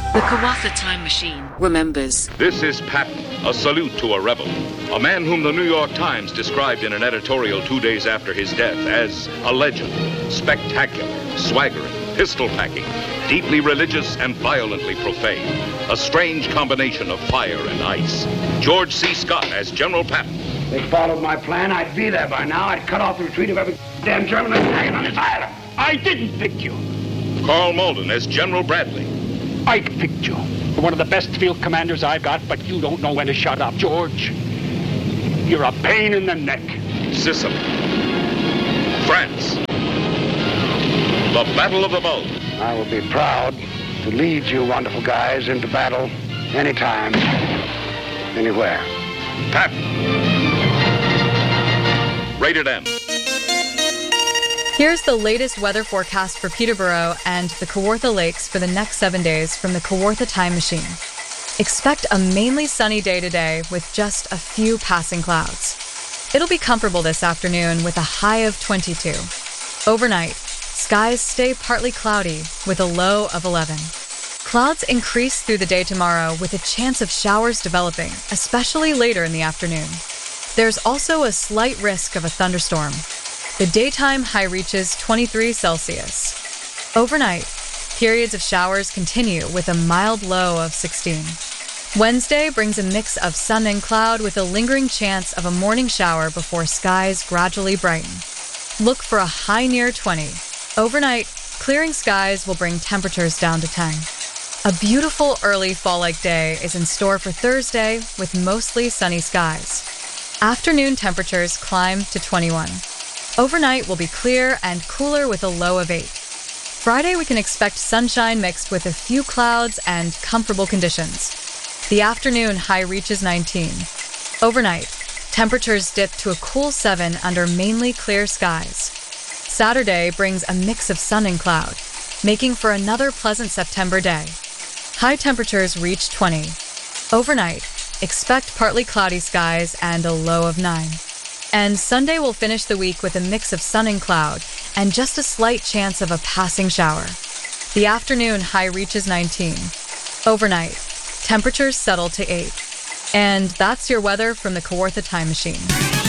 The Kawartha Time Machine remembers. This is Patton, a salute to a rebel. A man whom the New York Times described in an editorial 2 days after his death as a legend. Spectacular, swaggering, pistol-packing, deeply religious and violently profane. A strange combination of fire and ice. George C. Scott as General Patton. If they followed my plan, I'd be there by now. I'd cut off the retreat of every damn German that's hanging on this island. I didn't pick you. Carl Malden as General Bradley. I picked you. You're one of the best field commanders I've got, but you don't know when to shut up, George. You're a pain in the neck. Sicily. France. The Battle of the Bulge. I will be proud to lead you wonderful guys into battle anytime, anywhere. Patton. Rated M. Here's the latest weather forecast for Peterborough and the Kawartha Lakes for the next 7 days from the Kawartha Time Machine. Expect a mainly sunny day today with just a few passing clouds. It'll be comfortable this afternoon with a high of 22. Overnight, skies stay partly cloudy with a low of 11. Clouds increase through the day tomorrow with a chance of showers developing, especially later in the afternoon. There's also a slight risk of a thunderstorm. The daytime high reaches 23 Celsius. Overnight, periods of showers continue with a mild low of 16. Wednesday brings a mix of sun and cloud with a lingering chance of a morning shower before skies gradually brighten. Look for a high near 20. Overnight, clearing skies will bring temperatures down to 10. A beautiful early fall-like day is in store for Thursday with mostly sunny skies. Afternoon temperatures climb to 21. Overnight will be clear and cooler with a low of 8. Friday we can expect sunshine mixed with a few clouds and comfortable conditions. The afternoon high reaches 19. Overnight, temperatures dip to a cool 7 under mainly clear skies. Saturday brings a mix of sun and cloud, making for another pleasant September day. High temperatures reach 20. Overnight, expect partly cloudy skies and a low of 9. And Sunday will finish the week with a mix of sun and cloud and just a slight chance of a passing shower. The afternoon high reaches 19. Overnight, temperatures settle to 8. And that's your weather from the Kawartha Time Machine.